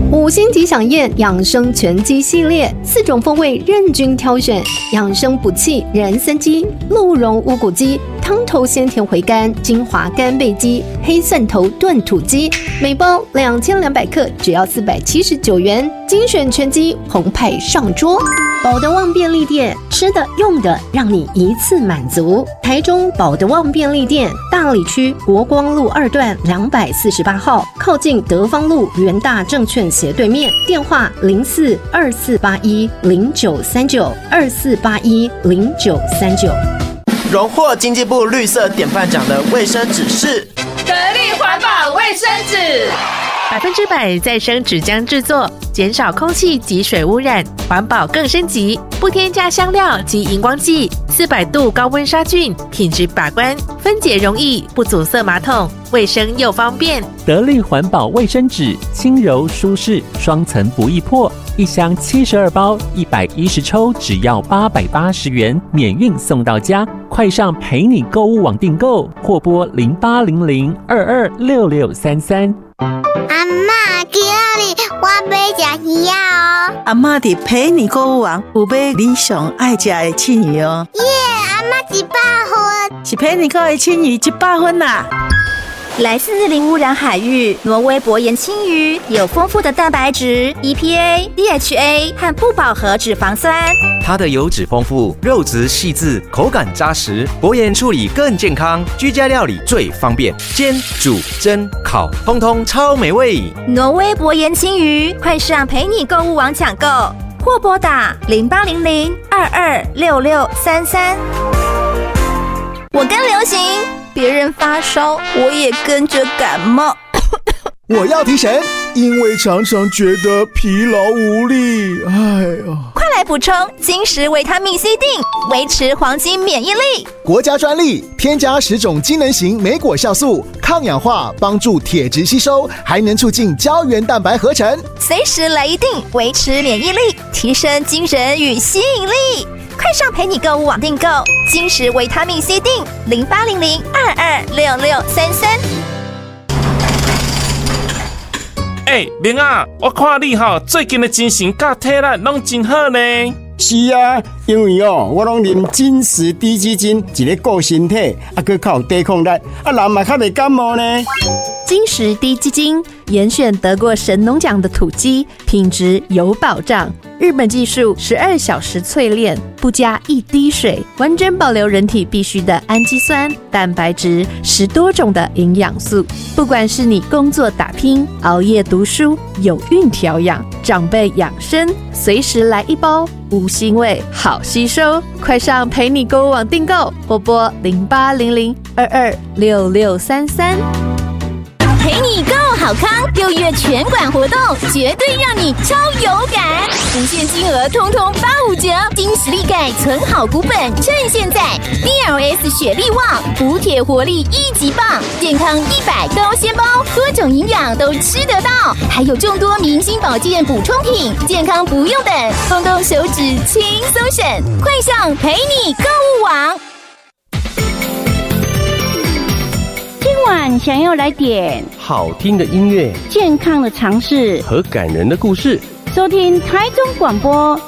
5星级飨宴养生全鸡系列，4种风味任君挑选，养生补气人参鸡、鹿茸乌骨鸡、汤头鲜甜回甘精华干贝鸡、黑蒜头炖土鸡，每包2200克，只要479元，精选全鸡澎湃上桌。宝德旺便利店，吃的用的让你一次满足。台中宝德旺便利店，大里区国光路2段248号，靠近德芳路元大证券斜对面，电话042481093924810939。 荣获经济部绿色典范奖的卫生纸是得力环保卫生纸 ，100%再生纸浆制作，减少空气及水污染，环保更升级，不添加香料及荧光剂，400度高温杀菌，品质把关，分解容易，不阻塞马桶，卫生又方便。 得力环保卫生纸，轻柔舒适，双层不易破，一箱72包，110抽，只要880元，免运送到家。快上陪你购物网订购，或拨0800226633。 阿嬷，今日我要吃鱼哦。 阿嬷伫陪你购物网有买你上爱吃的青鱼哦。 耶，阿嬷100分， 是陪你购的青鱼100分啦。 来自零污染海域，挪威薄盐青鱼有丰富的蛋白质、EPA、DHA 和不饱和脂肪酸。 它的油脂丰富，肉质细致，口感扎实，薄盐处理更健康，居家料理最方便，煎、煮、蒸、烤，通通超美味。 挪威薄盐青鱼，快上陪你购物网抢购，或拨打0800226633。我跟流行，别人发烧，我也跟着感冒。 我要提神，因为常常觉得疲劳无力。哎呀， 快来补充金石维他命 C 锭，维持黄金免疫力。 国家专利，添加10种机能型莓果酵素，抗氧化，帮助铁质吸收，还能促进胶原蛋白合成。 随时来一锭，维持免疫力，提升精神与吸引力。快上陪你购物网订购金石维他命 C 锭，0800226633。 明啊，我看你最近的精神甲体力拢真好呢。 是啊，因为我拢啉金石低基金，一个顾身体，还较有抵抗力，人嘛较袂感冒呢。 金石低基金严选得过神农奖的土鸡，品质有保障。日本技术12小时淬炼，不加一滴水，完整保留人体必需的氨基酸、蛋白质，10多种的营养素。不管是你工作打拼、熬夜读书、有孕调养、长辈养生，随时来一包，无腥味，好吸收。快上陪你购物网订购，或拨0800226633。 陪你购好康6月全馆活动，绝对让你超有感，无限金额通通85折，金实力钙存好股本，趁现在 DLS 雪力旺，补铁活力1级棒，健康100高鲜包，多种营养都吃得到，还有众多明星保健补充品，健康不用等，动动手指轻松省，快上陪你购物网。 今晚想要来点好听的音乐、 健康的常识和感人的故事， 收听台中广播